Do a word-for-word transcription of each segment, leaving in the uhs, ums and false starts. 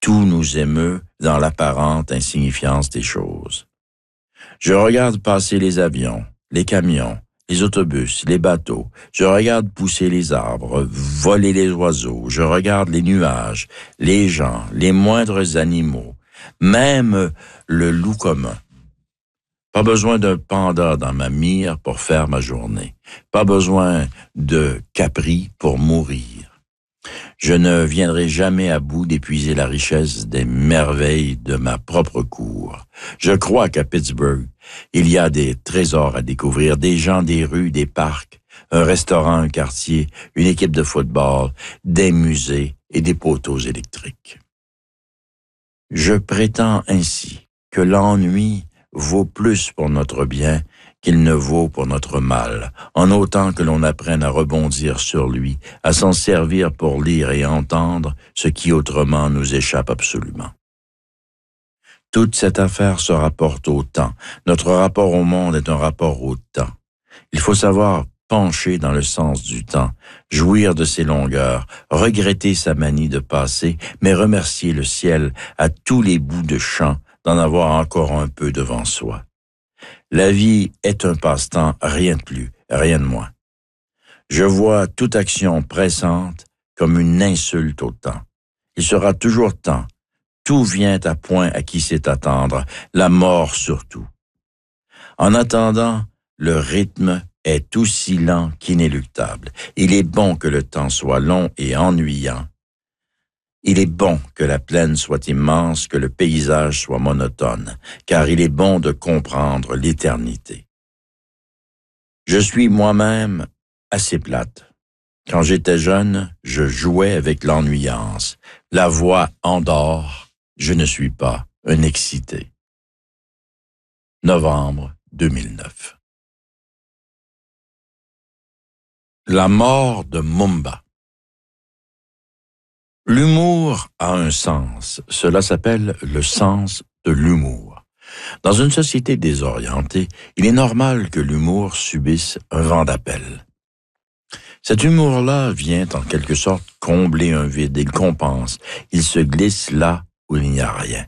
tout nous émeut dans l'apparente insignifiance des choses. Je regarde passer les avions, les camions, les autobus, les bateaux. Je regarde pousser les arbres, voler les oiseaux. Je regarde les nuages, les gens, les moindres animaux, même le loup commun. Pas besoin d'un panda dans ma mire pour faire ma journée. Pas besoin de Capri pour mourir. Je ne viendrai jamais à bout d'épuiser la richesse des merveilles de ma propre cour. Je crois qu'à Pittsburgh, il y a des trésors à découvrir, des gens, des rues, des parcs, un restaurant, un quartier, une équipe de football, des musées et des poteaux électriques. Je prétends ainsi que l'ennui vaut plus pour notre bien qu'il ne vaut pour notre mal, en autant que l'on apprenne à rebondir sur lui, à s'en servir pour lire et entendre ce qui autrement nous échappe absolument. Toute cette affaire se rapporte au temps. Notre rapport au monde est un rapport au temps. Il faut savoir pencher dans le sens du temps, jouir de ses longueurs, regretter sa manie de passer, mais remercier le ciel à tous les bouts de champ d'en avoir encore un peu devant soi. La vie est un passe-temps, rien de plus, rien de moins. Je vois toute action pressante comme une insulte au temps. Il sera toujours temps. Tout vient à point à qui sait attendre, la mort surtout. En attendant, le rythme est aussi lent qu'inéluctable. Il est bon que le temps soit long et ennuyant. Il est bon que la plaine soit immense, que le paysage soit monotone, car il est bon de comprendre l'éternité. Je suis moi-même assez plate. Quand j'étais jeune, je jouais avec l'ennuyance. La voix endort, je ne suis pas un excité. Novembre deux mille neuf. La mort de Mumba. L'humour a un sens. Cela s'appelle le sens de l'humour. Dans une société désorientée, il est normal que l'humour subisse un vent d'appel. Cet humour-là vient en quelque sorte combler un vide. Il compense. Il se glisse là où il n'y a rien.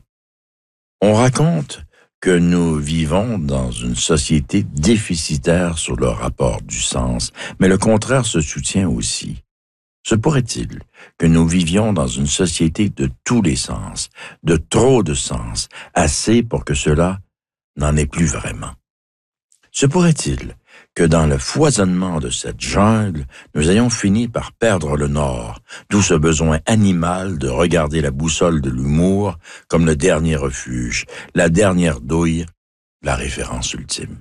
On raconte que nous vivons dans une société déficitaire sur le rapport du sens, mais le contraire se soutient aussi. Se pourrait-il que nous vivions dans une société de tous les sens, de trop de sens, assez pour que cela n'en ait plus vraiment? Se pourrait-il que dans le foisonnement de cette jungle, nous ayons fini par perdre le nord, d'où ce besoin animal de regarder la boussole de l'humour comme le dernier refuge, la dernière douille, la référence ultime?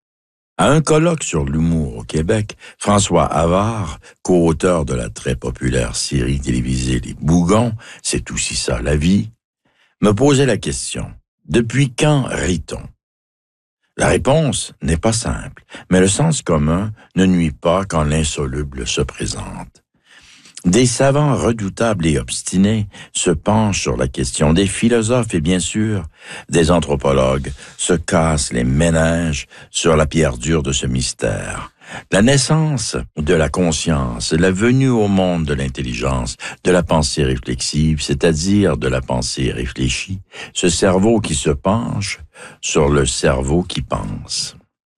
À un colloque sur l'humour au Québec, François Havard, co-auteur de la très populaire série télévisée Les Bougons, c'est aussi ça la vie, me posait la question: depuis quand rit-on? La réponse n'est pas simple, mais le sens commun ne nuit pas quand l'insoluble se présente. Des savants redoutables et obstinés se penchent sur la question. Des philosophes et bien sûr des anthropologues se cassent les méninges sur la pierre dure de ce mystère. La naissance de la conscience, la venue au monde de l'intelligence, de la pensée réflexive, c'est-à-dire de la pensée réfléchie, ce cerveau qui se penche sur le cerveau qui pense.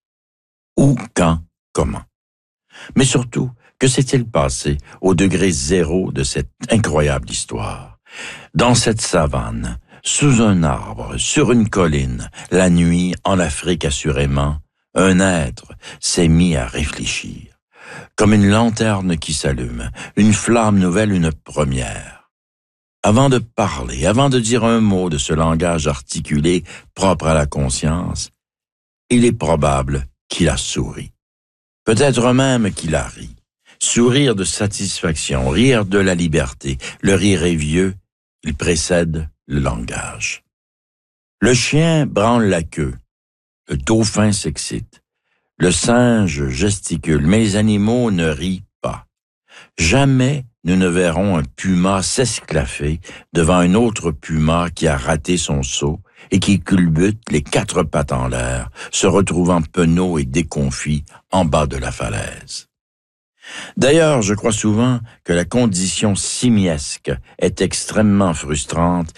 Où, quand, comment? Mais surtout, que s'est-il passé au degré zéro de cette incroyable histoire? Dans cette savane, sous un arbre, sur une colline, la nuit, en Afrique assurément, un être s'est mis à réfléchir. Comme une lanterne qui s'allume, une flamme nouvelle, une première. Avant de parler, avant de dire un mot de ce langage articulé propre à la conscience, il est probable qu'il a souri. Peut-être même qu'il a ri. Sourire de satisfaction, rire de la liberté. Le rire est vieux, il précède le langage. Le chien branle la queue. Le dauphin s'excite. Le singe gesticule, mais les animaux ne rient pas. Jamais nous ne verrons un puma s'esclaffer devant un autre puma qui a raté son saut et qui culbute les quatre pattes en l'air, se retrouvant penaud et déconfit en bas de la falaise. D'ailleurs, je crois souvent que la condition simiesque est extrêmement frustrante